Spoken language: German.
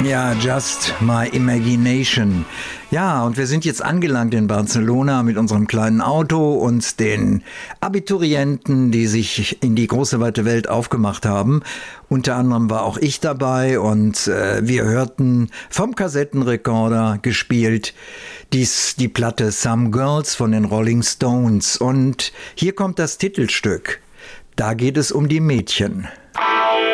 Ja, Just My Imagination. Ja, und wir sind jetzt angelangt in Barcelona mit unserem kleinen Auto und den Abiturienten, die sich in die große weite Welt aufgemacht haben. Unter anderem war auch ich dabei und wir hörten vom Kassettenrekorder gespielt die Platte Some Girls von den Rolling Stones. Und hier kommt das Titelstück. Da geht es um die Mädchen.